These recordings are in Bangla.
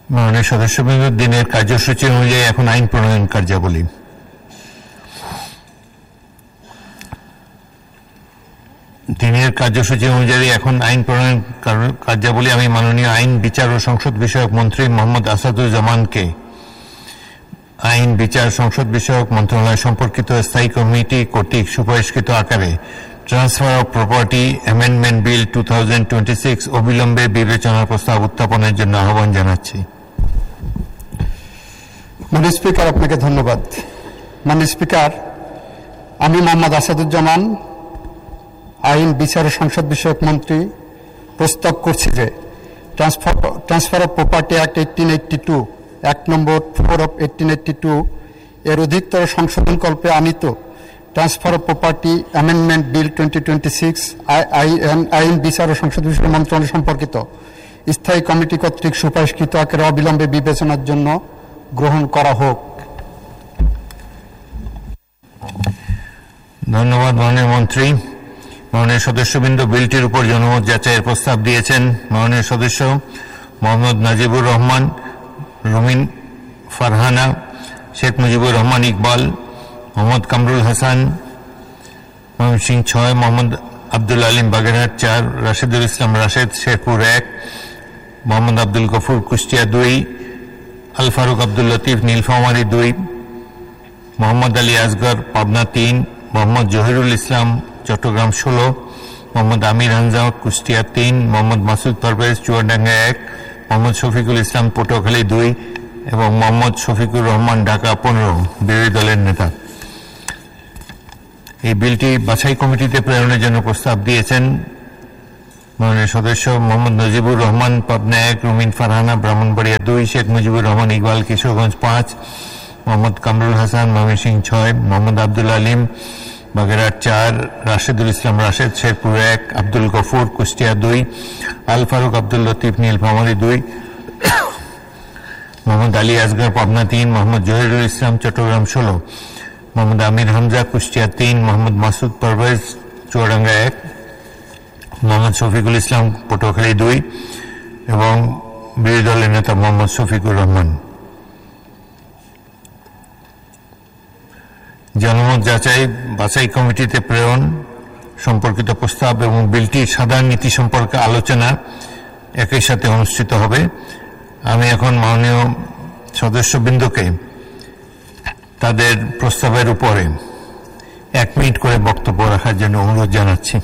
মাননীয় সদস্যবৃন্দ, দিনের কার্যসূচি অনুযায়ী এখন আইন প্রণয়ন কার্যাবলী। দিনের কার্যসূচি অনুযায়ী এখন আইন প্রণয়ন কার্যাবলী। আমি মাননীয় আইন, বিচার ও সংসদ বিষয়ক মন্ত্রী মোহাম্মদ আসাদুজ্জামানকে আইন, বিচার, সংসদ বিষয়ক মন্ত্রণালয় সম্পর্কিত স্থায়ী কমিটি কর্তৃক সুপারিশকৃত আকারে transfer of property amendment bill 2026 অবিলম্বে বিবেচনার প্রস্তাব উত্থাপনের জন্য আহ্বান জানাচ্ছি। মাননীয় স্পিকার, আপনাকে ধন্যবাদ। মাননীয় স্পিকার, আমি মোহাম্মদ আসাদুজ্জামান, আইন, বিচার ও সংসদ বিষয়ক মন্ত্রী, প্রস্তাব করছি যে transfer of property act 1882 act number 4 of 1882 এর অধিকতর সংশোধন কল্পে আনিত transfer of property amendment bill 2026 আইন, বিচার ও সংসদ বিষয়ক মন্ত্রণালয় সম্পর্কিত স্থায়ী কমিটি কর্তৃক সুপারিশকৃত আকারে অবিলম্বে বিবেচনার জন্য গ্রহণ করা হোক। ধন্যবাদ মাননীয় মন্ত্রী। মাননীয় সদস্যবৃন্দ, বিলটির উপর জনমত যাচাইয়ের প্রস্তাব দিয়েছেন মাননীয় সদস্য মোহাম্মদ নাজিবুর রহমান, রুমিন ফারহানা, শেখ মুজিবুর রহমান ইকবাল, মোহাম্মদ কামরুল হাসান ময়মনসিংহ 6, মোহাম্মদ আব্দুল আলিম বাগেরহাট 4, রাশেদুল ইসলাম রাশেদ শেরপুর 1, মোহাম্মদ আব্দুল গফুর কুষ্টিয়া 2, আল ফারুক আব্দুল লতিফ নীলফামারী 2, মোহাম্মদ আলী আসগর পাবনা 3, মোহাম্মদ জহিরুল ইসলাম চট্টগ্রাম 16, মোহাম্মদ আমির হামজা কুষ্টিয়া 3, মোহাম্মদ মাসুদ পারভেজ চুয়াডাঙ্গা 1, মোহাম্মদ শফিকুল ইসলাম পটুয়াখালী 2 এবং মোহাম্মদ শফিকুর রহমান ঢাকা 15 বিরোধী দলের নেতা। এই বিলটি বাছাই কমিটিতে প্রেরণের জন্য প্রস্তাব দিয়েছেন মাননীয় সদস্য মোহাম্মদ নজিবুর রহমান পাবনা 1, রুমিন ফারহানা ব্রাহ্মণবাড়িয়া 2, শেখ মুজিবুর রহমান ইকবাল কিশোরগঞ্জ 5, মোহাম্মদ কামরুল হাসান ময়মনসিংহ 6, মোহাম্মদ আব্দুল আলিম বাগেরহাট 4, রাশেদুল ইসলাম রাশেদ শেরপুর 1, আব্দুল গফুর কুষ্টিয়া 2, আল ফারুক আব্দুল লতিফ নীলফামারী 2, মোহাম্মদ আলী আসগর পাবনা 3, মোহাম্মদ জহিরুল ইসলাম চট্টগ্রাম 16, মোহাম্মদ আমির হামজা কুষ্টিয়া 3, মোহাম্মদ মাসুদ পারভেজ চুয়াডাঙ্গা 1, মোহাম্মদ শফিকুল ইসলাম পটুয়াখালী 2 এবং বিরোধী দলের নেতা মোহাম্মদ শফিকুর রহমান। জনমত যাচাই, বাছাই কমিটিতে প্রেরণ সম্পর্কিত প্রস্তাব এবং বিলটির সাধারণ নীতি সম্পর্কে আলোচনা একই সাথে অনুষ্ঠিত হবে। আমি এখন মাননীয় সদস্যবৃন্দকে তাদের প্রস্তাবের উপরে 1 মিনিট করে বক্তব্য রাখার জন্য অনুরোধ জানাচ্ছি।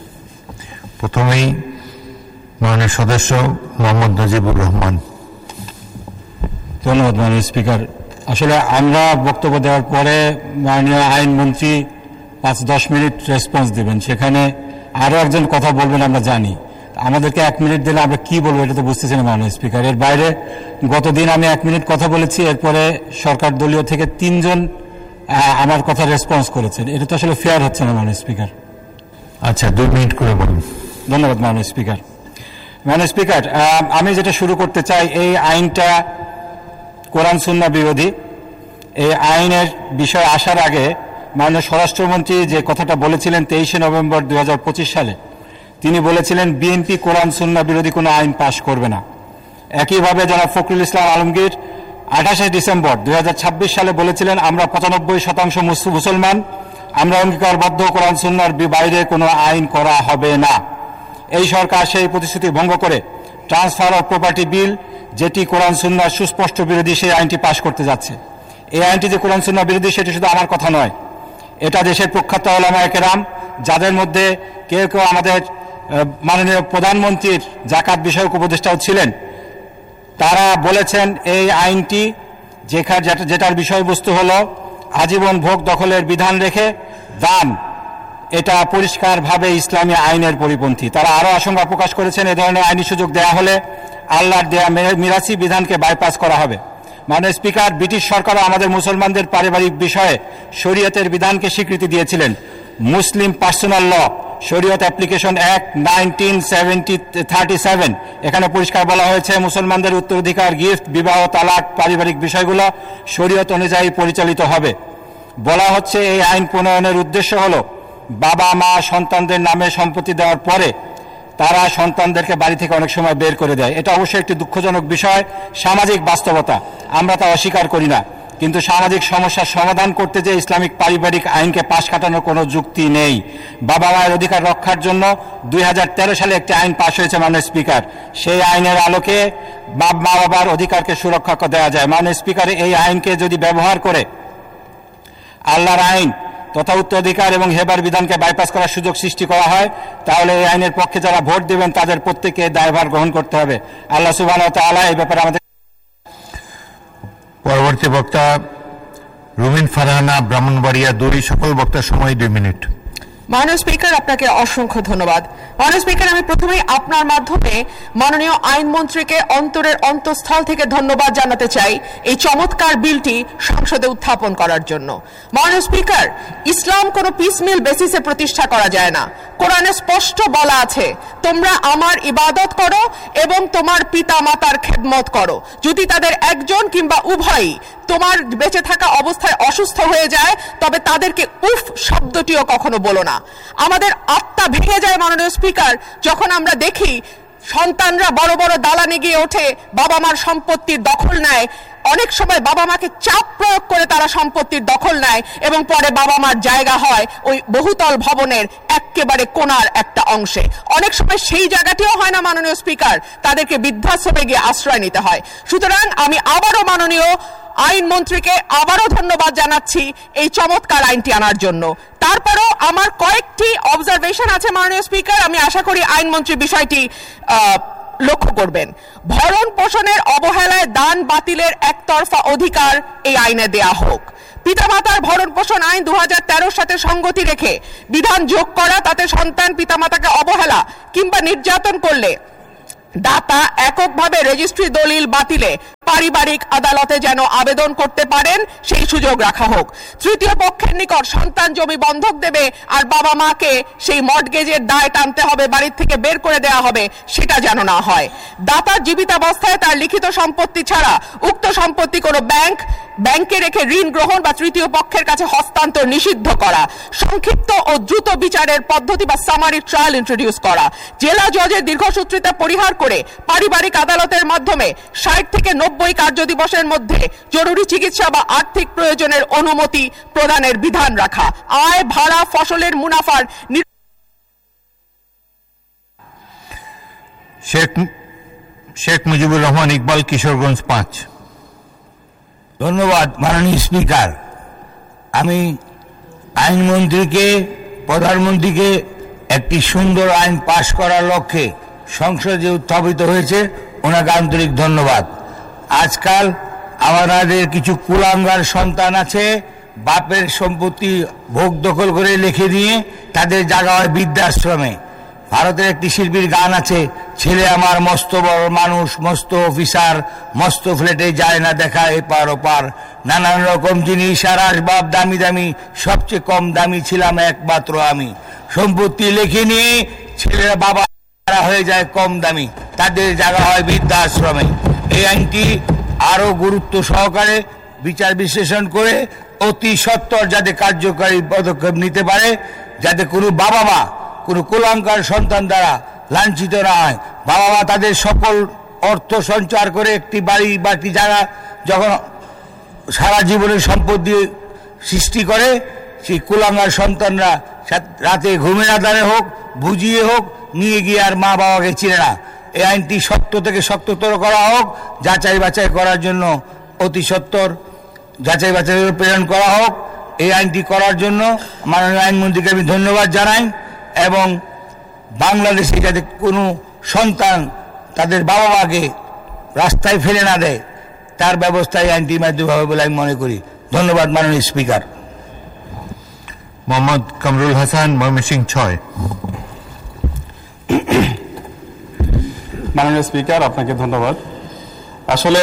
প্রথমেই মাননীয় সদস্য মোহাম্মদ নাজিবুর রহমান। ধন্যবাদ মাননীয় স্পিকার। আসলে আমরা বক্তব্য দেওয়ার পরে মাননীয় আইনমন্ত্রী 5-10 মিনিট রেসপন্স দেবেন, সেখানে আরো একজন কথা বলবেন আমরা জানি। আমাদেরকে 1 মিনিট দিলে আমরা কি বলবো এটা তো বুঝতেছি না মাননীয় স্পিকার। এর বাইরে গতদিন আমি 1 মিনিট কথা বলেছি, এরপরে সরকার দলীয় থেকে 3 জন আমার কথা রেসপন্স করেছেন। এটা তো আসলে ফেয়ার হচ্ছে না মাননীয় স্পিকার। আচ্ছা, 2 মিনিট করে বলুন। ধন্যবাদ মাননীয় স্পিকার। মাননীয় স্পিকার, আমি যেটা শুরু করতে চাই, এই আইনটা কোরআন সুন্নাহ বিরোধী। এই আইনের বিষয়ে আসার আগে মাননীয় স্বরাষ্ট্রমন্ত্রী যে কথাটা বলেছিলেন 23 নভেম্বর 2025 সালে, তিনি বলেছিলেন বিএনপি কোরআন সুন্নাহ বিরোধী কোনো আইন পাশ করবে না। একইভাবে জনাব ফখরুল ইসলাম আলমগীর 28 ডিসেম্বর 2026 সালে বলেছিলেন আমরা 95% মুসলমান, আমরা অঙ্গীকারবদ্ধ কোরআন সুন্নাহর বাইরে কোনো আইন করা হবে না। এই সরকার সেই প্রতিশ্রুতি ভঙ্গ করে ট্রান্সফার অফ প্রপার্টি বিল, যেটি কোরআন সুন্নাহর সুস্পষ্ট বিরোধী, সেই আইনটি পাশ করতে যাচ্ছে। এই আইনটি যে কোরআন সুন্নাহ বিরোধী সেটি শুধু আমার কথা নয়, এটা দেশের প্রখ্যাত উলামায়ে কেরাম, যাদের মধ্যে কেউ কেউ আমাদের মাননীয় প্রধানমন্ত্রীর যাকাত বিষয়ক উপদেষ্টাও ছিলেন, তারা বলেছেন এই আইনটি যেটার বিষয়বস্তু হলো আজীবন ভোগ দখলের বিধান রেখে দান, এটা পরিষ্কারভাবে ইসলামী আইনের পরিপন্থী। তারা আরো আশঙ্কা প্রকাশ করেছেন এ ধরনের আইনি সুযোগ দেয়া হলে আল্লাহর দেয়া মিরাসি বিধানকে বাইপাস করা হবে। মাননীয় স্পিকার, ব্রিটিশ সরকারও আমাদের মুসলমানদের পারিবারিক বিষয়ে শরীয়তের বিধানকে স্বীকৃতি দিয়েছিলেন। মুসলিম পার্সোনাল ল শরীয়ত অ্যাপ্লিকেশন অ্যাক্ট 1937 এখানে পরিষ্কার বলা হয়েছে মুসলমানদের উত্তরাধিকার, গিফট, বিবাহ, তালাক, পারিবারিক বিষয়গুলো শরীয়ত অনুযায়ী পরিচালিত হবে। বলা হচ্ছে এই আইন প্রণয়নের উদ্দেশ্য হলো বাবা মা সন্তানদের নামে সম্পত্তি দেওয়ার পরে তারা সন্তানদেরকে বাড়ি থেকে অনেক সময় বের করে দেয়। এটা অবশ্যই একটি দুঃখজনক বিষয়, সামাজিক বাস্তবতা, আমরা তা অস্বীকার করি না। কিন্তু সামাজিক সমস্যার সমাধান করতে যে ইসলামিক পারিবারিক আইনকে পাশ কাটানোর কোনো যুক্তি নেই। বাবা মায়ের অধিকার রক্ষার জন্য 2013 সালে একটি আইন পাশ হয়েছে মাননীয় স্পিকার। সেই আইনের আলোকে মা বাবার অধিকারকে সুরক্ষা দেওয়া যায়। মাননীয় স্পিকার, এই আইনকে যদি ব্যবহার করে আল্লাহর আইন তথা উত্তরাধিকার এবং হেবার বিধানকে বাইপাস করার সুযোগ সৃষ্টি করা হয়, তাহলে এই আইনের পক্ষে যারা ভোট দেবেন তাদের প্রত্যেককে দায়ভার গ্রহণ করতে হবে। আল্লাহ সুবহানাহু ওয়া তাআলা এই ব্যাপারে আমাদের। পরবর্তী বক্তা রুমিন ফারহানা, ব্রাহ্মণবাড়িয়া 2। সকল বক্তার সময় 2 মিনিট। মাননীয় স্পিকার, আপনাকে অসংখ্য ধন্যবাদ। মাননীয় স্পিকার, আমি প্রথমেই আপনার মাধ্যমে মাননীয় আইনমন্ত্রীকে অন্তরের অন্তঃস্থল থেকে ধন্যবাদ জানাতে চাই এই চমৎকার বিলটি সংসদে উত্থাপন করার জন্য। মাননীয় স্পিকার, ইসলাম কোনো পিসমিল বেসিসে প্রতিষ্ঠা করা যায় না। কোরআনে স্পষ্ট বলা আছে, তোমরা আমার ইবাদত করো এবং তোমার পিতা মাতার খেদমত করো। যদি তাদের একজন কিংবা উভয়ই তোমার বেঁচে থাকা অবস্থায় অসুস্থ হয়ে যায়, তবে তাদেরকে উফ শব্দটিও কখনো বলো না। আমাদের আত্মা ভেঙে যায় মাননীয় স্পিকার যখন আমরা দেখি সন্তানরা বড় বড় দালানে গিয়ে ওঠে, বাবা মার সম্পত্তির দখল নেয়। অনেক সময় বাবা মাকে চাপ প্রয়োগ করে তারা সম্পত্তির দখল নেয় এবং পরে বাবা মার জায়গা হয় ওই বহুতল ভবনের একেবারে কোণার একটা অংশে। অনেক সময় সেই জায়গাটিও হয় না মাননীয় স্পিকার, তাদেরকে বৃদ্ধাশ্রমে গিয়ে আশ্রয় নিতে হয়। সুতরাং আমি আবারও মাননীয় আইনমন্ত্রীকে আবারও ধন্যবাদ জানাচ্ছি এই চমৎকার আইনটি আনার জন্য। তারপরেও আমার কয়েকটি অবজারভেশন আছে মাননীয় স্পিকার, আমি আশা করি আইনমন্ত্রী বিষয়টি লক্ষ্য করবেন। ভরণ পোষণের অবহেলায় দান বাতিলের একতরফা অধিকার এই আইনে দেয়া হোক। পিতামাতার ভরণ পোষণ আইন 2013 সাথে সঙ্গতি রেখে বিধান যোগ করা, তাতে সন্তান পিতামাতাকে অবহেলা কিংবা নির্যাতন করলে দাতা এককভাবে রেজিস্ট্রি দলিল বাতিলে পারিবারিক আদালতে যেন আবেদন করতে পারেন সেই সুযোগ রাখা হোক। তৃতীয় পক্ষের নিকট সন্তান জমি বন্ধক দেবে আর বাবা মাকে সেই মর্টগেজের দায় টানতে হবে, বাড়ির থেকে বের করে দেওয়া হবে, সেটা যেন না হয়। দাতার জীবিতাবস্থায় তার লিখিত সম্পত্তি ছাড়া উক্ত সম্পত্তি কোনো ব্যাংকে রেখে ঋণ গ্রহণ বা তৃতীয় পক্ষের কাছে হস্তান্তর নিষিদ্ধ করা। সংক্ষিপ্ত ও দ্রুত বিচারের পদ্ধতি বা সামারি ট্রায়াল ইন্ট্রোডিউস করা। জেলা জজের দীর্ঘসূত্রিতা পরিহার করে পারিবারিক আদালতের মাধ্যমে 60 থেকে 90 কার্যদিবসের মধ্যে জরুরি চিকিৎসা বা আর্থিক প্রয়োজনের অনুমতি প্রদানের বিধান রাখা। আয়, ভাড়া, ফসলের মুনাফার শেখ মুজিবুর রহমান ইকবাল, কিশোরগঞ্জ 5। ধন্যবাদ মাননীয় স্পিকার। আমি আইনমন্ত্রীকে, প্রধানমন্ত্রীকে একটি সুন্দর আইন পাশ করার লক্ষ্যে সংসদে উত্থাপিত হয়েছে, ওনাকে আন্তরিক ধন্যবাদ। আজকাল আমাদের কিছু কুলাঙ্গার সন্তান আছে, বাপের সম্পত্তি ভোগ দখল করে লিখে দিয়ে তাদের জায়গা হয় বৃদ্ধাশ্রমে। ভারতের একটি শিল্পীর গান আছে, ছেলে আমার মস্ত বড় মানুষ, মস্ত অফিসার, মস্ত ফ্ল্যাটে যায় না দেখা এপার ওপার, নানান রকম জিনিস আর আসবাব দামি দামি, সবচেয়ে কম দামি ছিলাম একমাত্র আমি। সম্পত্তি লিখে নিয়ে ছেলেরা বাবা হয়ে যায় কম দামি, তাদের জায়গা হয় বৃদ্ধাশ্রমে। এই আইনটি আরো গুরুত্ব সহকারে বিচার বিশ্লেষণ করে অতি সত্বর যাতে কার্যকারী পদক্ষেপ নিতে পারে, যাতে কোনো বাবা মা কোনো কুলাঙ্গার সন্তান দ্বারা লাঞ্ছিত না হয়। বাবা মা তাদের সকল অর্থ সঞ্চয় করে একটি বাড়ি বা একটি জায়গা যখন সারা জীবনের সম্পত্তি সৃষ্টি করে, সেই কুলাঙ্গার সন্তানরা রাতে ঘুমের আধারে হোক, বুঝিয়ে হোক, নিয়ে গিয়ে আর মা বাবাকে চিনে না। এই আইনটি শক্ত থেকে শক্ততর করা হোক, যাচাই বাছাই করার জন্য অতি সত্বর যাচাই বাছাই প্রেরণ করা হোক। এই আইনটি করার জন্য মাননীয় আইনমন্ত্রীকে আমি ধন্যবাদ জানাই এবং বাংলাদেশে যাতে কোনো সন্তান তাদের বাবা মাকে রাস্তায় ফেলে না দেয় তার ব্যবস্থা এই আইনটির মাধ্যমে হবে বলে আমি মনে করি। ধন্যবাদ মাননীয় স্পিকার। মোহাম্মদ কামরুল হাসান, ময়মনসিংহ 6। মাননীয় স্পিকার, আপনাকে ধন্যবাদ। আসলে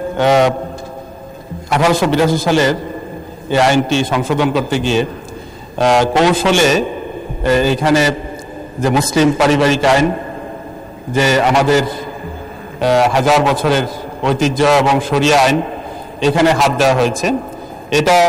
1882 সালের এই আইনটি সংশোধন করতে গিয়ে কৌশলে এখানে যে মুসলিম পারিবারিক আইন, যে আমাদের হাজার বছরের ঐতিহ্য এবং শরিয়া আইন, এখানে হাত দেওয়া হয়েছে। এটা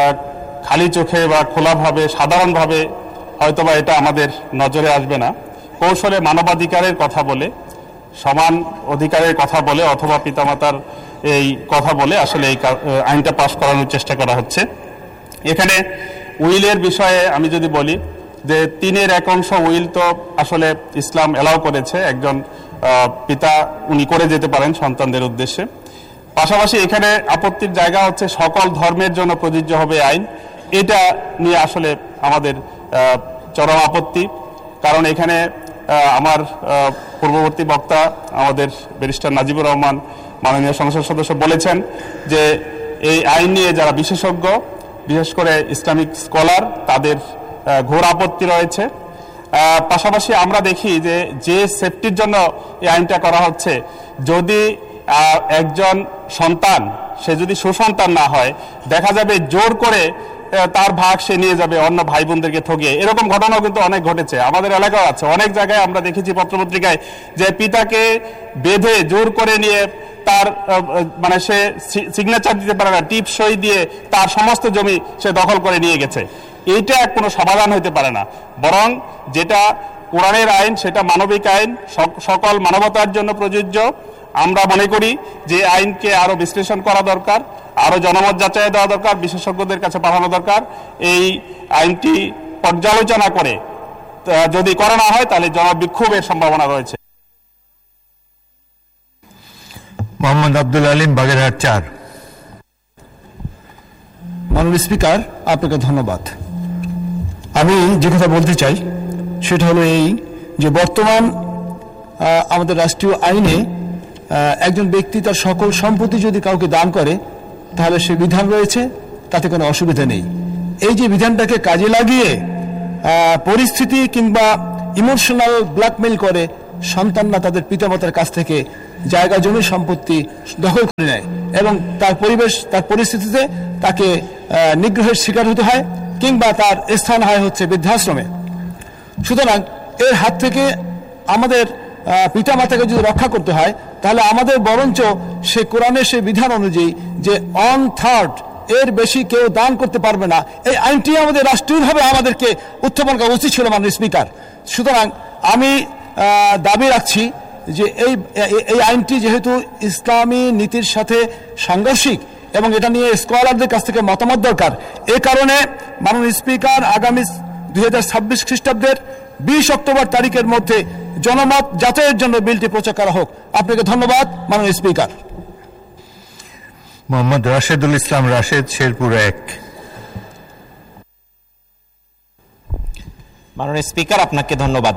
খালি চোখে বা খোলাভাবে সাধারণভাবে হয়তোবা এটা আমাদের নজরে আসবে না, কৌশলে মানবাধিকারের কথা বলে, সমান অধিকারের কথা বলে অথবা পিতামাতার এই কথা বলে আসলে এই আইনটা পাশ করানোর চেষ্টা করা হচ্ছে। এখানে উইলের বিষয়ে আমি যদি বলি যে 3/1 উইল তো আসলে ইসলাম এলাও করেছে, একজন পিতা উনি করে যেতে পারেন সন্তানদের উদ্দেশ্যে। পাশাপাশি এখানে আপত্তির জায়গা হচ্ছে সকল ধর্মের জন্য প্রযোজ্য হবে আইন, এটা নিয়ে আসলে আমাদের চরম আপত্তি। কারণ এখানে আমার পূর্ববর্তী বক্তা আমাদের ব্যারিস্টার নাজিবুর রহমান মাননীয় সংসদ সদস্য বলেছেন যে এই আইন নিয়ে যারা বিশেষজ্ঞ, বিশেষ করে ইসলামিক স্কলার, তাদের ঘোর আপত্তি রয়েছে। পাশাপাশি আমরা দেখি যে সেফটির জন্য এই আইনটা করা হচ্ছে, যদি একজন সন্তান সে যদি সুসন্তান না হয়, দেখা যাবে জোর করে তার ভাগ সে নিয়ে যাবে অন্য ভাই বোনদেরকে ঠকিয়ে। এরকম ঘটনাও কিন্তু অনেক ঘটেছে, আমাদের এলাকাও আছে। অনেক জায়গায় আমরা দেখেছি পত্রপত্রিকায় যে পিতাকে বেঁধে জোর করে নিয়ে তার মানে সে সিগনেচার দিতে পারে না, টিপ সই দিয়ে তার সমস্ত জমি সে দখল করে নিয়ে গেছে। এইটা কোনো সমাধান হতে পারে না, বরং যেটা কোরআনের আইন সেটা মানবিক আইন, সকল মানবতার জন্য প্রযোজ্য। আমরা মনে করি যে আইনকে আরো বিশ্লেষণ করা দরকার, আরো জনমত যাচাই দেওয়া দরকার, বিশেষজ্ঞদের কাছে পাঠানো দরকার। এই আইনটি পর্যালোচনা করে যদি করা না হয় তাহলে জনবিক্ষোভের সম্ভাবনা রয়েছে। মোহাম্মদ আব্দুল আলিম, বাগেরহাট 4। মাননীয় স্পিকার, আপনাকে ধন্যবাদ। আমি যে কথা বলতে চাই সেটা হলো এই যে বর্তমান আমাদের রাষ্ট্রীয় আইনে একজন ব্যক্তি তার সকল সম্পত্তি যদি কাউকে দান করে তাহলে সে বিধান রয়েছে, তাতে কোনো অসুবিধা নেই। এই যে বিধানটাকে কাজে লাগিয়ে পরিস্থিতি কিংবা ইমোশনাল ব্ল্যাকমেইল করে সন্তানরা তাদের পিতামাতার কাছ থেকে জায়গা জমি সম্পত্তি দখল করে নেয় এবং তার পরিবেশ তার পরিস্থিতিতে তাকে নিগ্রহের শিকার হতে হয় কিংবা তার স্থান হয় হচ্ছে বৃদ্ধাশ্রমে। সুতরাং এর হাত থেকে আমাদের পিতামাতাকে যদি রক্ষা করতে হয় তাহলে আমাদের বরঞ্চ সে কোরআনের সে বিধান অনুযায়ী যে 1/3 এর বেশি কেউ দান করতে পারবে না, এই আইনটি আমাদের রাষ্ট্রীয়ভাবে আমাদেরকে উত্থাপন করা উচিত ছিল মাননীয় স্পিকার। সুতরাং আমি দাবি রাখছি যে এই আইনটি যেহেতু ইসলামী নীতির সাথে সাংঘর্ষিক এবং এটা নিয়ে স্কলারদের কাছ থেকে মতামত দরকার, এ কারণে মাননীয় স্পিকার আগামী 2026 খ্রিস্টাব্দের 20 অক্টোবর তারিখের মধ্যে জনমত যাচাইয়ের জন্য বিলটি প্রচার করা হোক। আপনাকে ধন্যবাদ মাননীয় স্পিকার। মোহাম্মদ রাশেদুল ইসলাম রাশেদ, শেরপুর 1। মাননীয় স্পিকার, আপনাকে ধন্যবাদ।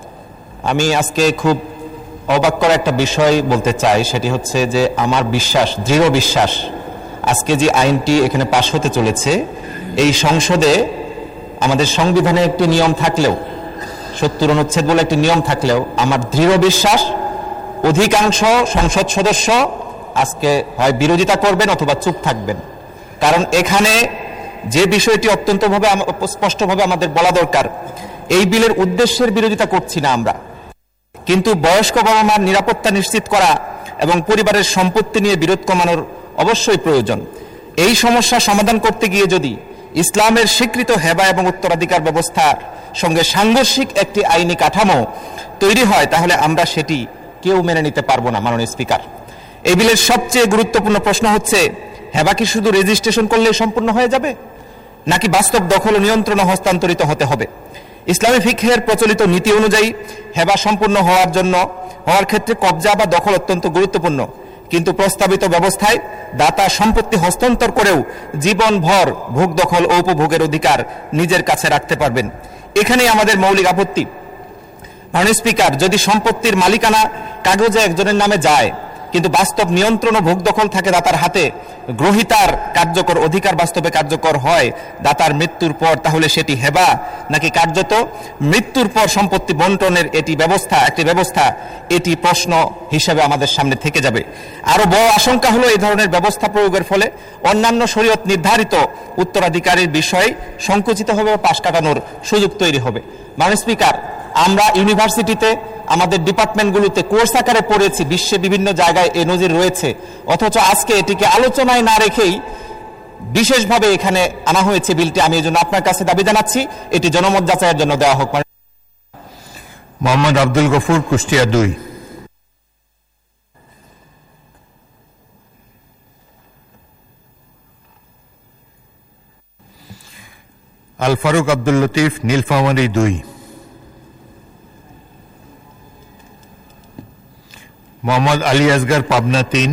আমি আজকে খুব অবাক করা একটা বিষয় বলতে চাই, সেটি হচ্ছে যে আমার বিশ্বাস, দৃঢ় বিশ্বাস, আজকে যে আইনটি এখানে পাশ হতে চলেছে, এই সংসদে আমাদের সংবিধানে একটি নিয়ম থাকলেও, 70 অনুচ্ছেদ বলে একটি নিয়ম থাকলেও, আমার দৃঢ় বিশ্বাস অধিকাংশ সংসদ সদস্য আজকে হয় বিরোধিতা করবেন অথবা চুপ থাকবেন। কারণ এখানে যে বিষয়টি অত্যন্তভাবে স্পষ্টভাবে আমাদের বলা দরকার, এই বিলের উদ্দেশ্যের বিরোধিতা করছি না আমরা, কিন্তু বয়স্ক বাবা মার নিরাপত্তা নিশ্চিত করা এবং পরিবারের সম্পত্তি নিয়ে বিরোধ কমানোর অবশ্যই প্রয়োজন। এই সমস্যা সমাধান করতে গিয়ে যদি ইসলামের স্বীকৃত হেবা এবং উত্তরাধিকার ব্যবস্থার সঙ্গে সাংঘর্ষিক একটি আইনি কাঠামো তৈরি হয় তাহলে আমরা সেটি কেউ মেনে নিতে পারবো না। মাননীয় স্পিকার, এই বিলের সবচেয়ে গুরুত্বপূর্ণ প্রশ্ন হচ্ছে, হেবা কি শুধু রেজিস্ট্রেশন করলেই সম্পূর্ণ হয়ে যাবে, নাকি বাস্তব দখল ও নিয়ন্ত্রণ হস্তান্তরিত হতে হবে? ইসলামী ফিকহের প্রচলিত নীতি অনুযায়ী হেবা সম্পূর্ণ হওয়ার ক্ষেত্রে কবজা বা দখল অত্যন্ত গুরুত্বপূর্ণ, কিন্তু প্রস্তাবিত ব্যবস্থায় দাতা সম্পত্তি হস্তান্তর করেও জীবনভর ভোগ দখল ও উপভোগের অধিকার নিজের কাছে রাখতে পারবেন। এখানেই আমাদের মৌলিক আপত্তি। মাননীয় স্পিকার, যদি সম্পত্তির মালিকানা কাগজে একজনের নামে যায় কিন্তু বাস্তব নিয়ন্ত্রণ ও ভোগ দখল থাকে দাতার হাতে, গ্রহীতার কার্যকর অধিকার বাস্তবে কার্যকর হয় দাতার মৃত্যুর পর, তাহলে সেটি হেবা নাকি কার্যত মৃত্যুর পর সম্পত্তি বন্টনের একটি ব্যবস্থা, এটি প্রশ্ন হিসেবে আমাদের সামনে থেকে যাবে। আরো বড় আশঙ্কা হলো এই ধরনের ব্যবস্থা প্রয়োগের ফলে অন্যান্য শরীয়ত নির্ধারিত উত্তরাধিকারের বিষয় সংকুচিত হবে বা পাশ কাটানোর সুযোগ তৈরি হবে। মাননীয় স্পিকার, আমরা ইউনিভার্সিটিতে আমাদের ডিপার্টমেন্টগুলোতে কোর্স আকারে পড়েছি, বিশ্বে বিভিন্ন জায়গায় এ নজির রয়েছে, অথচ আজকে এটিকে আলোচনায় না রেখেই বিশেষভাবে এখানে আনা হয়েছে বিলটি। আমি এই জন্য আপনার কাছে দাবি জানাচ্ছি এটি জনমত যাচাইয়ের জন্য দেওয়া হোক। মোহাম্মদ আব্দুল গফুর, কুষ্টিয়া 2। আল ফারুক আব্দুল লতিফ, নীলফামারী 2। মোহাম্মদ আলী আসগার, পাবনা 3।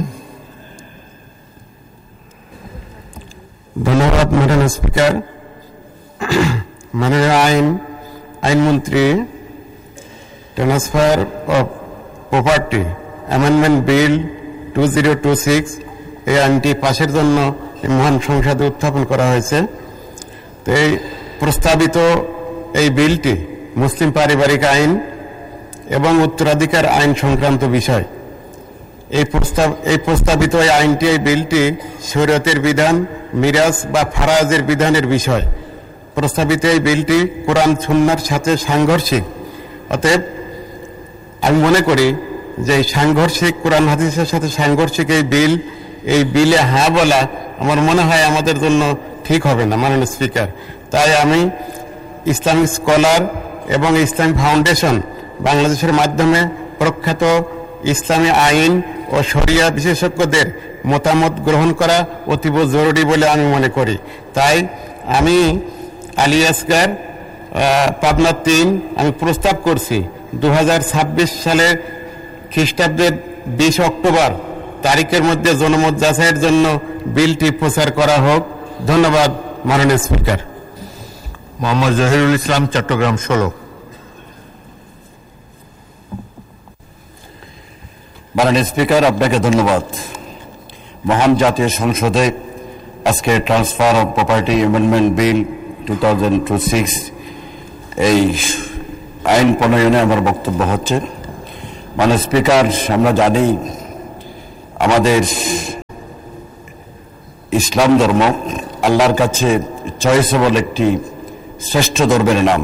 ধন্যবাদ মাননীয় স্পিকার। মাননীয় আইনমন্ত্রী, transfer of property amendment bill 2026 এই আইনটি পাশের জন্য মহান সংসদে উত্থাপন করা হয়েছে। তো এই প্রস্তাবিত এই বিলটি মুসলিম পারিবারিক আইন এবং উত্তরাধিকার আইন সংক্রান্ত বিষয়। এই প্রস্তাবিত এই আইনটি, এই বিলটি শরীয়তের বিধান, মিরাজ বা ফারাজের বিধানের বিষয়। প্রস্তাবিত এই বিলটি কোরআন সুন্নাহর সাথে সাংঘর্ষিক। অতএব আমি মনে করি যে এই সাংঘর্ষিক, কোরআন হাদিসের সাথে সাংঘর্ষিক এই বিলে হ্যাঁ বলা আমার মনে হয় আমাদের জন্য ঠিক হবে না মাননীয় স্পিকার। তাই আমি ইসলামিক স্কলার এবং ইসলামিক ফাউন্ডেশন বাংলাদেশের মাধ্যমে প্রখ্যাত ইসলামী আইন ও শরিয়া বিশেষজ্ঞদের মতামত গ্রহণ করা অতীব জরুরি বলে আমি মনে করি। তাই আমি আলী আসগার, পাবনা 3 আমি প্রস্তাব করছি 2026 সালের খ্রিস্টাব্দের 20 অক্টোবর তারিখের মধ্যে জনমত যাচাইয়ের জন্য বিলটি প্রচার করা হোক। ধন্যবাদ মাননীয় স্পিকার। মোহাম্মদ জহিরুল ইসলাম, চট্টগ্রাম 16। মাননীয় স্পিকার, আপনাকে ধন্যবাদ। মহান জাতীয় সংসদে আজকে transfer of property amendment bill 2026 এই আইন প্রণয়নে আমার বক্তব্য হচ্ছে। মাননীয় স্পিকার, আমরা জানি আমাদের ইসলাম ধর্ম আল্লাহর কাছে চয়েসেবল একটি শ্রেষ্ঠ ধর্মের নাম।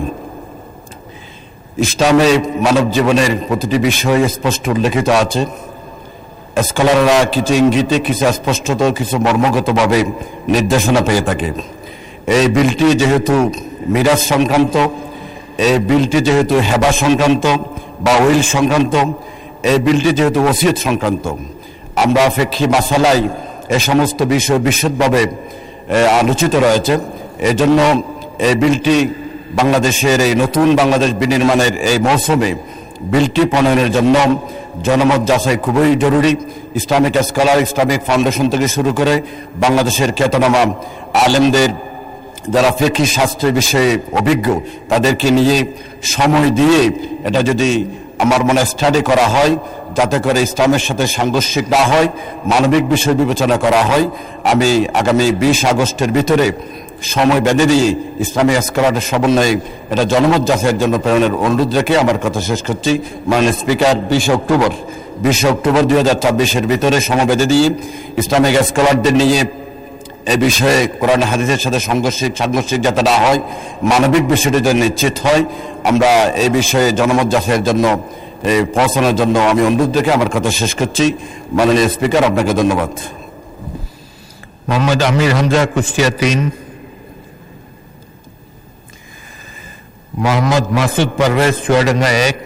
ইসলামে মানব জীবনের প্রতিটি বিষয় স্পষ্ট উল্লেখিত আছে। স্কলাররা কিছু ইঙ্গিতে, কিছু স্পষ্টত, কিছু মর্মগতভাবে নির্দেশনা পেয়ে থাকে। এই বিলটি যেহেতু মিরাজ সংক্রান্ত, এই বিলটি যেহেতু হেবা সংক্রান্ত বা উইল সংক্রান্ত, এই বিলটি যেহেতু ওসিয়ত সংক্রান্ত, আমরা ফিকহি মাসালায় এ সমস্ত বিষয় বিশদভাবে আলোচিত রয়েছে। এজন্য এই বিলটি বাংলাদেশের এই নতুন বাংলাদেশ বিনির্মাণের এই মৌসুমে বিলটি প্রণয়নের জন্য জনমত যাচাই খুবই জরুরি। ইসলামিক স্কলার, ইসলামিক ফাউন্ডেশন থেকে শুরু করে বাংলাদেশের খ্যাতনামা আলেমদের, যারা ফিকহি শাস্ত্রের বিষয়ে অভিজ্ঞ, তাদেরকে নিয়ে সময় দিয়ে এটা যদি আমার মনে স্টাডি করা হয়, যাতে করে ইসলামের সাথে সাংঘর্ষিক না হয়, মানবিক বিষয় বিবেচনা করা হয়, আমি আগামী 20 আগস্টের ভিতরে সময় বেঁধে দিয়ে ইসলামী স্কলারের সমন্বয়ে এটা জনমত যাচাইয়ের জন্য প্রেরণের অনুরোধ রেখে আমার কথা শেষ করছি। মাননীয় স্পিকার, 20 অক্টোবর 2024 ভিতরে সময় বেঁধে দিয়ে ইসলামিক স্কলারদের নিয়ে এ বিষয়ে কোরআন হাদিসের সাথে সাংঘর্ষিক যাতে না হয়, মানবিক বিষয়টি যেন নিশ্চিত হয়, আমরা এই বিষয়ে জনমত যাচাইয়ের জন্য পৌঁছানোর জন্য আমি অনুরোধ রেখে আমার কথা শেষ করছি। মাননীয় স্পিকার, আপনাকে ধন্যবাদ। মোহাম্মদ আমির হামজা, কুষ্টিয়া 3। মোহাম্মদ মাসুদ পারভেজ, চুয়াডাঙ্গা 1।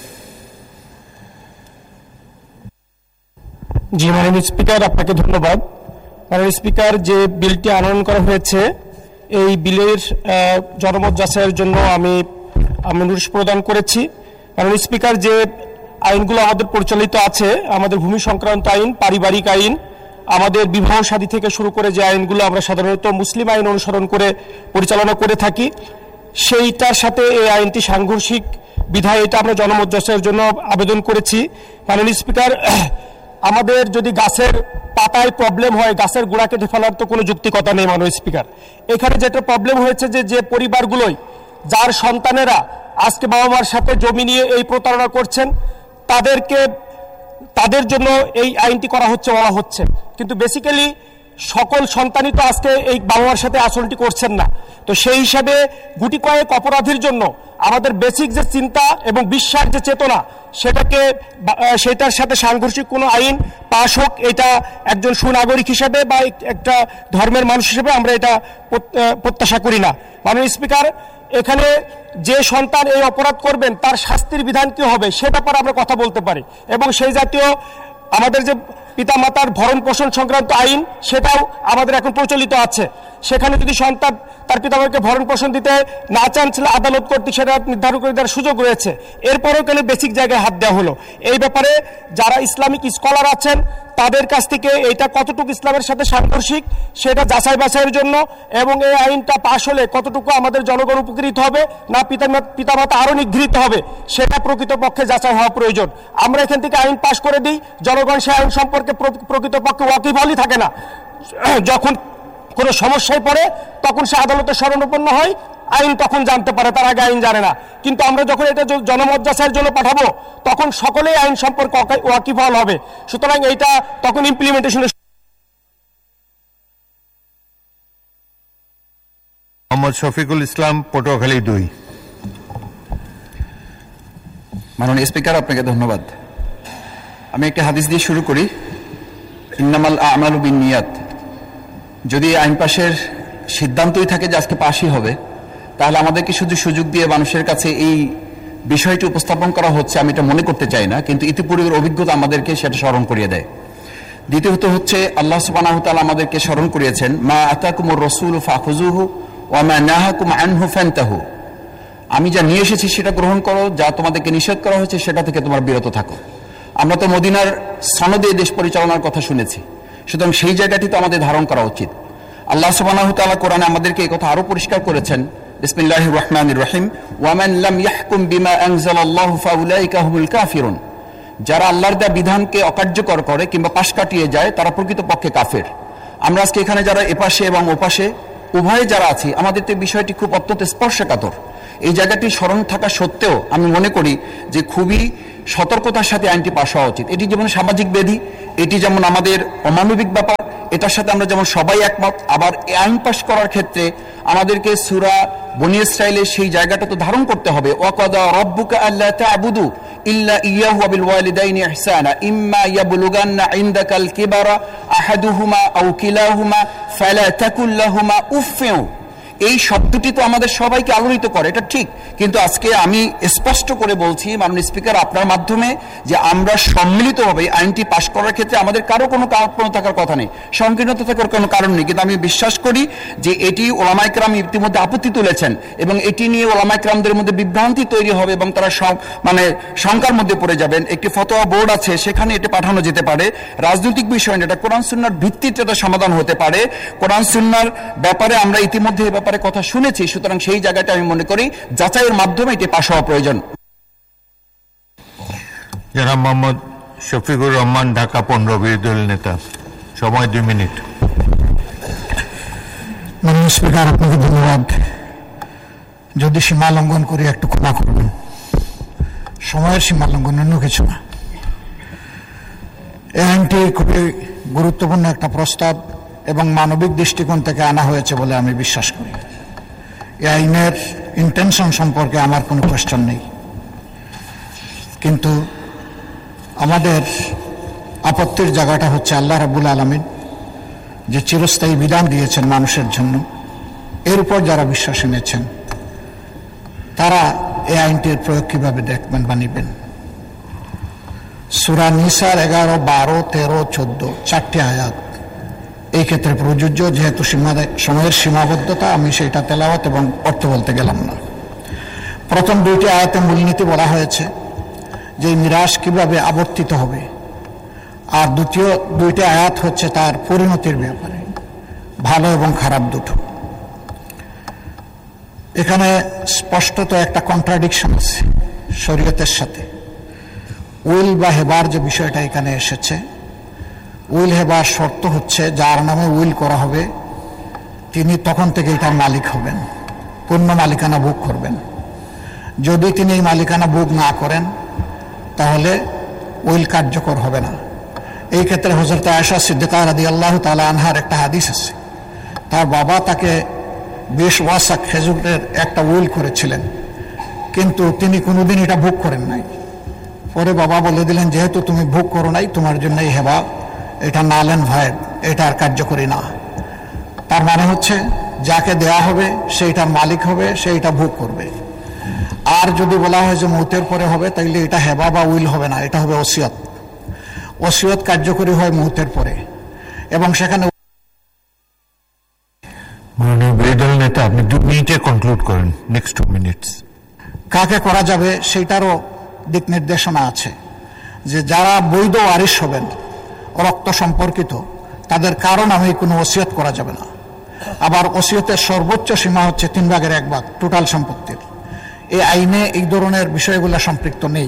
জি মাননীয় স্পিকার, আপনাকে ধন্যবাদ। মাননীয় স্পিকার, যে বিলটি আনয়ন করা হয়েছে, এই বিলের জনমত যাচাইয়ের জন্য আমি অনুরোধ প্রদান করেছি। মাননীয় স্পিকার, যে আইনগুলো আমাদের পরিচালিত আছে, আমাদের ভূমি সংক্রান্ত আইন, পারিবারিক আইন, আমাদের বিবাহ শাদী থেকে শুরু করে যে আইনগুলো আমরা সাধারণত মুসলিম আইন অনুসরণ করে পরিচালনা করে থাকি, সেইটার সাথে এই আইনটি সাংঘর্ষিক বিধায় এটা আমরা জনমত যাচাইয়ের জন্য আবেদন করেছি। মাননীয় স্পিকার, আমাদের যদি গাছের পাতায় প্রবলেম হয়, গাছের গোড়া কেটে ফেলার তো কোনো যুক্তিকতা নেই মাননীয় স্পিকার। এখানে যেটা প্রবলেম হয়েছে যে পরিবারগুলোই, যার সন্তানেরা আজকে বাবা মার সাথে জমি নিয়ে এই প্রতারণা করছেন, তাদের জন্য এই আইনটি করা হচ্ছে বলা হচ্ছে, কিন্তু বেসিক্যালি সকল সন্তানই তো আজকে এই বাবা মার সাথে আচরণটি করছেন না। তো সেই হিসাবে গুটি কয়েক অপরাধীর জন্য আমাদের বেসিক যে চিন্তা এবং বিশ্বাস যে চেতনা, সেটার সাথে সাংঘর্ষিক কোনো আইন পাশ হোক, এটা একজন সুনাগরিক হিসেবে বা একটা ধর্মের মানুষ হিসেবে আমরা এটা প্রত্যাশা করি না। মাননীয় স্পিকার, এখানে যে সন্তান এই অপরাধ করবেন তার শাস্তির বিধান কি হবে সে ব্যাপারে আমরা কথা বলতে পারি, এবং সেই জাতীয় আমাদের যে পিতামাতার ভরণ পোষণ সংক্রান্ত আইন সেটাও আমাদের এখন প্রচলিত আছে। সেখানে যদি সন্তান তার পিতামাতাকে ভরণ পোষণ দিতে না চান আদালত কর্তৃক সেটা নির্ধারণ করে দেওয়ার সুযোগ রয়েছে। এরপরেও কেন বেসিক জায়গায় হাত দেওয়া হলো? এই ব্যাপারে যারা ইসলামিক স্কলার আছেন তাদের কাছ থেকে এটা কতটুকু ইসলামের সাথে সাংঘর্ষিক সেটা যাচাই বাছাইয়ের জন্য, এবং এই আইনটা পাশ হলে কতটুকু আমাদের জনগণ উপকৃত হবে না পিতামাতা আরও নিগৃহীত হবে সেটা প্রকৃতপক্ষে যাচাই হওয়া প্রয়োজন। আমরা এখান থেকে আইন পাশ করে দিই, জনগণ সে আইন সম্পর্কে প্রকৃতপক্ষে ওয়াকিবহালই থাকে না। যখন কোনো সমস্যায় পড়ে তখন সে আদালতে শরণাপন্ন হয়, আইন তখন জানতে পারে, তার আগে আইন জানে না। কিন্তু আমরা যখন এটা জনমত যাচাইয়ের জন্য পাঠাবো তখন সকলেই আইন সম্পর্কে ওয়াকিবহাল হবে। সুতরাং এইটা তখন ইমপ্লিমেন্টেশনের মোহাম্মদ শফিকুল ইসলাম, পটুয়াখালী 2। মাননীয় স্পিকার, আপনাকে ধন্যবাদ। আমি একটা হাদিস দিয়ে শুরু করি, ইন্নামাল আমালু বিন্নিয়াত। যদি আইন পাশের সিদ্ধান্তই থাকে যে আজকে পাশই হবে, তাহলে আমাদেরকে শুধু সুযোগ দিয়ে মানুষের কাছে এই বিষয়টি উপস্থাপন করা হচ্ছে আমি এটা মনে করতে চাই না, কিন্তু ইতিপূর্বের অভিজ্ঞতা আমাদেরকে সেটা স্মরণ করিয়ে দেয়। দ্বিতীয়ত হচ্ছে আল্লাহ সুবহানাহু ওয়া তাআলা আমাদেরকে স্মরণ করিয়েছেন, মা আতাকুমুর রাসূলু ফাখুযুহু ওয়া মা নাহাকুম আনহু ফান্তাহু। আমি যা নিয়ে এসেছি সেটা গ্রহণ করো, যা তোমাদেরকে নিষেধ করা হয়েছে সেটা থেকে তোমার বিরত থাকো। আমরা তো মদিনার সনদে দেশ পরিচালনার কথা শুনেছি, সুতরাং সেই জায়গাটি তো আমাদের ধারণ করা উচিত। আল্লাহ সুবহানাহু ওয়া তাআলা কোরআনে আমাদেরকে এই কথা আরো পরিষ্কার করেছেন, বিসমিল্লাহির রহমানির রহিম, ওয়া মান লাম ইয়াহকুম বিমা আনজালাল্লাহু ফাউলাইকা হুমুল কাফিরুন। যারা আল্লাহর দেয়া বিধানকে অকার্যকর করে কিংবা পাশ কাটিয়ে যায় তারা প্রকৃতপক্ষে কাফের। আমরা আজকে এখানে যারা এপাশে এবং ওপাশে উভয়ে যারা আছি, আমাদের তো বিষয়টি খুব অত্যন্ত স্পর্শকাতর। এই জায়গাটি স্মরণ থাকা সত্ত্বেও আমি মনে করি যে খুবই সতর্কতার সাথে আইনটি পাশ হওয়া উচিত। এটি যেমন সামাজিক ব্যাধি, এটি যেমন আমাদের অমানবিক ব্যাপার, এটার সাথে আমরা যেমন সবাই একমত। আবার আইন পাশ করার ক্ষেত্রে আমাদেরকে সূরা বনী ইসরাঈলের সেই জায়গাটা তো ধারণ করতে হবে, ওয়াকাদা রাব্বুকা আল্লা তা'বুদু ইল্লা ইয়াহু ওয়া বিল ওয়ালিদাইনি ইহসানা ইম্মা ইয়াবলুগান্না ইনদাকাল কিবারা আহাদুহুমা আও কিলাহুমা ফালা তাকুল লাহুমা উফফিউ। এই শব্দটি তো আমাদের সবাইকে আলোড়িত করে, এটা ঠিক, কিন্তু আজকে আমি স্পষ্ট করে বলছি মাননীয় স্পিকার আপনার মাধ্যমে যে আমরা সম্মিলিতভাবে আইনটি পাশ করার ক্ষেত্রে আমাদের কারো কোনো কার্পণ্য থাকার কথা নেই, সংকীর্ণতা থাকার কোনো কারণ নেই। কিন্তু আমি বিশ্বাস করি যে এটি ওলামায়ে কেরাম ইতিমধ্যে আপত্তি তুলেছেন এবং এটি নিয়ে ওলামায়ে কেরামদের মধ্যে বিভ্রান্তি তৈরি হবে এবং তারা শঙ্কার মধ্যে পড়ে যাবেন। একটি ফতোয়া বোর্ড আছে, সেখানে এটি পাঠানো যেতে পারে। রাজনৈতিক বিষয় না, এটা কোরআন সুন্নাহর ভিত্তিতে এটা সমাধান হতে পারে। কোরআন সুন্নাহর ব্যাপারে আমরা ইতিমধ্যে এই ব্যাপারে কথা শুনেছি, সুতরাং সেই জায়গাটা আমি মনে করি যাচাইয়ের মাধ্যমে এটি পাশ হওয়া প্রয়োজন। জনাব মোহাম্মদ শফিকুর রহমান, ঢাকা 15, বিরোধী দল নেতা। সময় 2 মিনিট। মাননীয় স্পিকার, আপনাকে ধন্যবাদ। যদি সীমা লঙ্ঘন করি একটু ক্ষমা করবেন, সময়ের সীমা লঙ্ঘন, অন্য কিছু না। এই আইনটি খুবই গুরুত্বপূর্ণ একটা প্রস্তাব এবং মানবিক দৃষ্টিকোণ থেকে আনা হয়েছে বলে আমি বিশ্বাস করি। এই আইনের ইন্টেনশন সম্পর্কে আমার কোনো কোয়েশ্চন নেই, কিন্তু আমাদের আপত্তির জায়গাটা হচ্ছে আল্লাহ রাব্বুল আলামিন যে চিরস্থায়ী বিধান দিয়েছেন মানুষের জন্য, এর উপর যারা বিশ্বাস এনেছেন তারা এই আইনটির প্রয়োগ কিভাবে দেখবেন বা নিবেন। সূরা নিসার 11, 12, 13, 14 4টি আয়াত এই ক্ষেত্রে প্রযোজ্য। যেহেতু সময়ের সীমাবদ্ধতা, আমি সেটা তেলাওয়াত এবং অর্থ বলতে গেলাম না। প্রথম 2টি আয়াতে মূলনীতি বলা হয়েছে যে মিরাস কিভাবে আবর্তিত হবে, আর দ্বিতীয় 2টি আয়াত হচ্ছে তার পরিণতির ব্যাপারে, ভালো এবং খারাপ দুটো। এখানে স্পষ্টত একটা কন্ট্রাডিকশন আছে শরীয়তের সাথে। উইল বা হেবার যে বিষয়টা এখানে এসেছে, উইল হেবার শর্ত হচ্ছে যার নামে উইল করা হবে তিনি তখন থেকে এটার মালিক হবেন, পূর্ণ মালিকানা ভোগ করবেন। যদি তিনি এই মালিকানা ভোগ না করেন তাহলে উইল কার্যকর হবে না। এই ক্ষেত্রে হযরত আয়েশা সিদ্দিকা রাদিয়াল্লাহু তাআলা আনহার একটা হাদিস আছে, তার বাবা তাকে 20 ওয়াসাক খেজুরের একটা উইল করেছিলেন, কিন্তু তিনি কোনোদিন এটা ভোগ করেন নাই। পরে বাবা বলে দিলেন, যেহেতু তুমি ভোগ করো নাই, তোমার জন্য এই হেবা, এটা নাল এন্ড ভয়েড, এটা আর কার্যকরী না। তার মানে হচ্ছে যাকে দেয়া হবে সেইটার মালিক হবে, সেইটা ভোগ করবে। আর যদি বলা হয় যে মৌতের পরে হবে, তাইলে এটা হেবা বা উইল হবে না, এটা হবে ওসিয়ত। ওসিয়ত কার্যকরী হয় মৌতের পরে, এবং সেখানে মাননীয় বিরোধী দল নেতা, আপনি 2 মিনিটে কনক্লুড করেন, নেক্সট 2 মিনিটস। কাকে করা যাবে সেইটারও দিক নির্দেশনা আছে, যে যারা বৈধ ওয়ারিশ হবেন রক্ত সম্পর্কিত, তাদের কারণ আমি কোনো ওসিয়ত করা যাবে না। আবার ওসিয়তের সর্বোচ্চ সীমা হচ্ছে 3/1 টোটাল সম্পত্তির। এই আইনে এই ধরনের বিষয়গুলো সম্পৃক্ত নেই,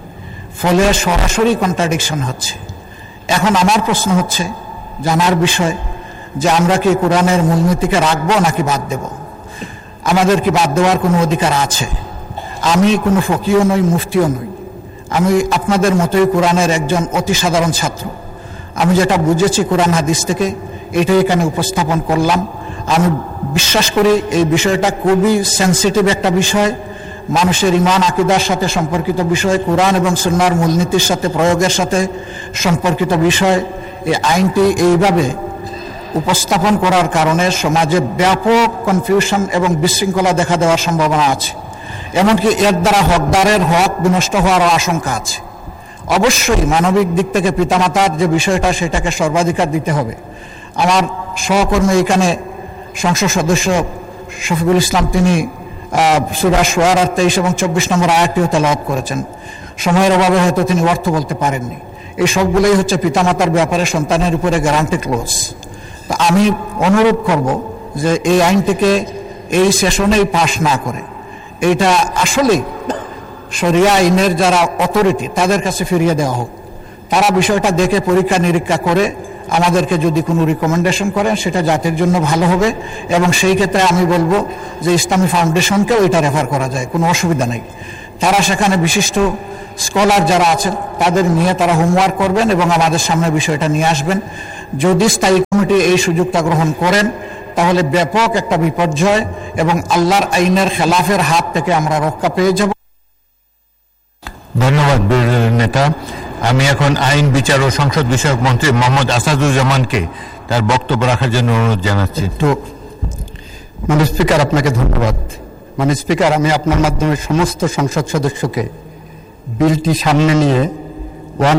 ফলে সরাসরি কন্ট্রাডিকশন হচ্ছে। এখন আমার প্রশ্ন হচ্ছে, জানার বিষয়, যে আমরা কি কোরআনের মূলনীতিকে রাখবো নাকি বাদ দেব? আমাদের কি বাদ দেওয়ার কোনো অধিকার আছে? আমি কোনো ফকিও নই, মুফতিও নই, আমি আপনাদের মতোই কোরআনের একজন অতি সাধারণ ছাত্র। আমি যেটা বুঝেছি কোরআন হাদিস থেকে, এটাই এখানে উপস্থাপন করলাম। আমি বিশ্বাস করি এই বিষয়টা খুবই সেন্সিটিভ একটা বিষয়, মানুষের ইমান আকিদার সাথে সম্পর্কিত বিষয়, কোরআন এবং সুন্নাহর মূলনীতির সাথে প্রয়োগের সাথে সম্পর্কিত বিষয়। এই আইনটি এইভাবে উপস্থাপন করার কারণে সমাজে ব্যাপক কনফিউশন এবং বিশৃঙ্খলা দেখা দেওয়ার সম্ভাবনা আছে। এমনকি এর দ্বারা হকদারের হক বিনষ্ট হওয়ার আশঙ্কা আছে। অবশ্যই মানবিক দিক থেকে পিতামাতার যে বিষয়টা, সেটাকে সর্বাধিকার দিতে হবে। আমার সহকর্মী এখানে সংসদ সদস্য শফিকুল ইসলাম, তিনি সূরা শুআরার 23 এবং 24 নম্বর আয়াতটিও তেলাওয়াত করেছেন। সময়ের অভাবে হয়তো তিনি অর্থ বলতে পারেননি। এই সবগুলোই হচ্ছে পিতামাতার ব্যাপারে সন্তানের উপরে গ্যারান্টি ক্লোজ। তো আমি অনুরোধ করব যে এই আইনটিকে এই সেশনেই পাশ না করে, এইটা আসলে শরিয়া আইনের যারা অথরিটি, তাদের কাছে ফিরিয়ে দেওয়া হোক। তারা বিষয়টা দেখে পরীক্ষা নিরীক্ষা করে আমাদেরকে যদি কোনো রিকমেন্ডেশন করেন, সেটা জাতির জন্য ভালো হবে। এবং সেই ক্ষেত্রে আমি বলবো যে ইসলামী ফাউন্ডেশনকেও এটা রেফার করা যায়, কোনো অসুবিধা নেই। তারা সেখানে বিশিষ্ট স্কলার যারা আছেন তাদের নিয়ে তারা হোমওয়ার্ক করবেন এবং আমাদের সামনে বিষয়টা নিয়ে আসবেন। যদি স্থায়ী কমিটি এই সুযোগটা গ্রহণ করেন, তাহলে ব্যাপক একটা বিপর্যয় এবং আল্লাহর আইনের খেলাফের হাত থেকে আমরা রক্ষা পেয়ে যাব। ধন্যবাদ বিরোধী দল নেতা। আমি এখন আইন, বিচার ও সংসদ বিষয়ক মন্ত্রী মোহাম্মদ আসাদুজ্জামানকে তার বক্তব্য রাখার জন্য অনুরোধ জানাচ্ছি। মাননীয় স্পিকার, আপনাকে ধন্যবাদ। মাননীয় স্পিকার, আমি আপনার মাধ্যমে সমস্ত সংসদ সদস্যকে বিলটি সামনে নিয়ে